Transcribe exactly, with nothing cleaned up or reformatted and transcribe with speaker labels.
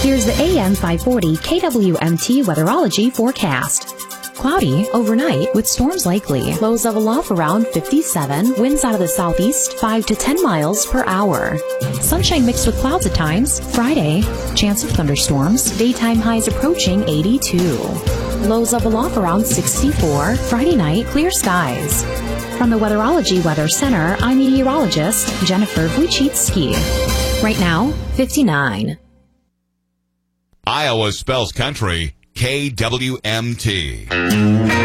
Speaker 1: Here's the A M five forty K W M T Weatherology forecast. Cloudy overnight with storms likely. Lows level off around fifty-seven. Winds out of the southeast five to ten miles per hour. Sunshine mixed with clouds at times. Friday, chance of thunderstorms. Daytime highs approaching eighty-two. Lows level off around sixty-four. Friday night, clear skies. From the Weatherology Weather Center, I'm meteorologist Jennifer Wojcicki. Right now, fifty-nine.
Speaker 2: Iowa spells country K W M T.